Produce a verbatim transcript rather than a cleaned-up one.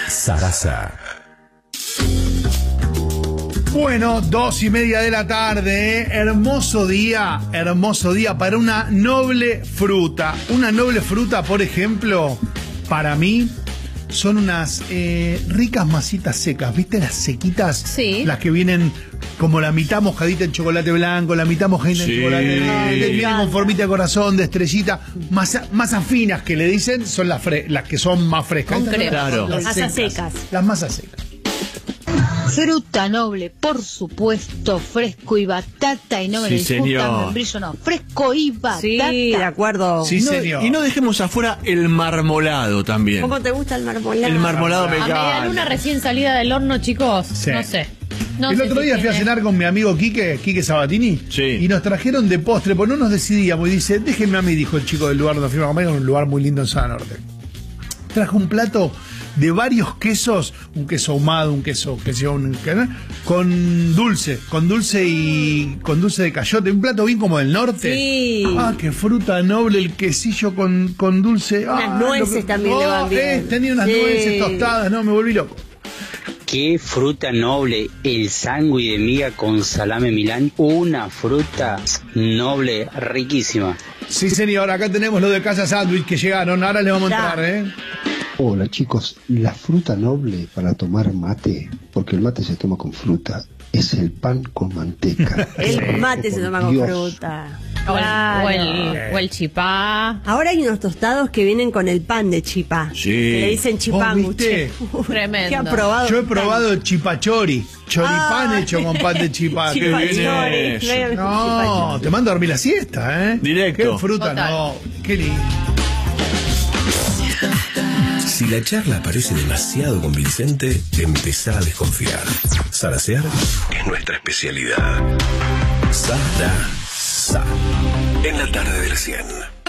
Sarasa. Bueno, dos y media de la tarde, ¿eh? hermoso día, hermoso día para una noble fruta. Una noble fruta, por ejemplo, para mí, son unas eh, ricas masitas secas, ¿viste? Las sequitas, Sí. Las que vienen como la mitad mojadita en chocolate blanco, la mitad mojadita Sí. en chocolate blanco, Ay, que me vienen con encanta. formita de corazón, de estrellita, masa, masas finas que le dicen, son las, fre las que son más frescas. Con Estas son crema. las- Claro. Masas secas. Las masas secas. Fruta noble, por supuesto, fresco y batata, y no me Sí, les gusta señor. membrillo, no, fresco y batata. Sí, de acuerdo. Sí, No- señor. y no dejemos afuera el marmolado también. ¿Cómo te gusta el marmolado? El marmolado me A media luna encanta. recién salida del horno, chicos. Sí. No sé. No el sé otro si día fui a tiene- cenar con mi amigo Quique, Quique Sabatini, Sí. y nos trajeron de postre, pues no nos decidíamos, y dice, déjenme a mí, dijo el chico del lugar donde fuimos a comer, un lugar muy lindo en Zona Norte. Trajo un plato de varios quesos, un queso ahumado, un queso, que sea un, que- con dulce, con dulce y con dulce de cayote, un plato bien como del norte. Sí. Ah, qué fruta noble, el quesillo con, con dulce. Unas Ah, nueces lo que- también le van Oh, bien. eh, tenía unas Sí. nueces tostadas, no, me volví loco. Qué fruta noble, el sándwich de miga con salame Milán, una fruta noble, riquísima. Sí, señor, acá tenemos lo de Casa Sandwich que llegaron, ahora le vamos a Ya. entrar, ¿eh? Hola chicos, la fruta noble para tomar mate, porque el mate se toma con fruta, es el pan con manteca. El mate se Por toma con Dios. fruta. O el, Claro. o el- o el chipá. Ahora hay unos tostados que vienen con el pan de chipá. Sí. Que le dicen chipánguche. viste? Tremendo. ¿Qué ha probado? Yo he probado el chipachori, choripán Ah, hecho con pan de chipá. Qué chipachori, bien eso. claro, No, chipachori. te mando a dormir la siesta, ¿eh? Directo. Qué fruta, Total. no. Qué lindo. Si la charla parece demasiado convincente, empezá a desconfiar. Sarasear es nuestra especialidad. Sarasa. En la tarde del cien.